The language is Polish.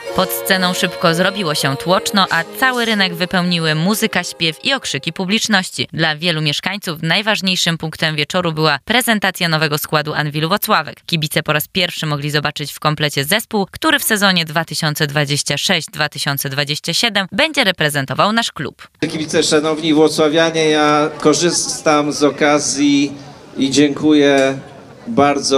Pod sceną szybko zrobiło się tłoczno, a cały rynek wypełniły muzyka, śpiew i okrzyki publiczności. Dla wielu mieszkańców najważniejszym punktem wieczoru była prezentacja nowego składu Anwilu Włocławek. Kibice po raz pierwszy mogli zobaczyć w komplecie zespół, który w sezonie 2026-2027 będzie reprezentował nasz klub. Kibice, szanowni włocławianie, ja korzystam z okazji i dziękuję bardzo